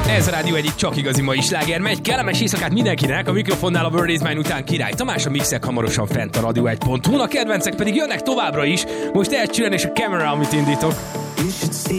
Ez a rádió egyik csak igazi mai sláger megy. Kellemes éjszakát mindenkinek, a mikrofonnál a World is Mine után Király Tamás, a mixek hamarosan fent a radio1.hu, a kedvencek pedig jönnek továbbra is. Most Ed Sheeran és a Camera, amit indítok.